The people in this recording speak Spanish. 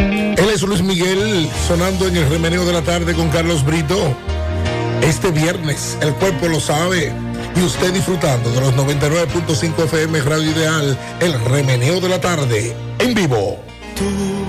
Él es Luis Miguel, sonando en el remeneo de la tarde con Carlos Brito. Este viernes, el cuerpo lo sabe. Y usted disfrutando de los 99.5 FM Radio Ideal, el remeneo de la tarde, en vivo.